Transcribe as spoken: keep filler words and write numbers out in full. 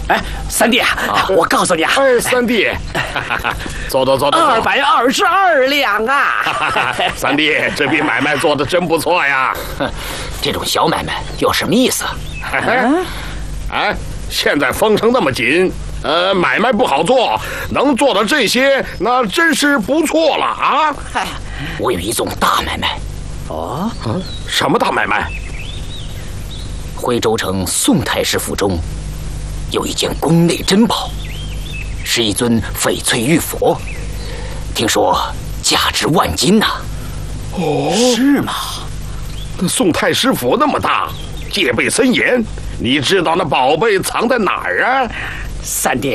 哎，三弟，啊、我告诉你啊， 哎，三弟，走走走走， 二百二十二两啊！ 三弟，这笔买卖做得真不错呀。 这种小买卖有什么意思？ 哎，哎，现在风声那么紧，呃，买卖不好做，能做到这些，那真是不错了啊。 嗨，我有一宗大买卖。 哦， 啊，什么大买卖？ 徽州城宋太师府中有一件宫内珍宝，是一尊翡翠玉佛，听说价值万金呐、啊。 哦， 是吗？ 那宋太师府那么大，戒备森严，你知道那宝贝藏在哪儿啊？ 三弟。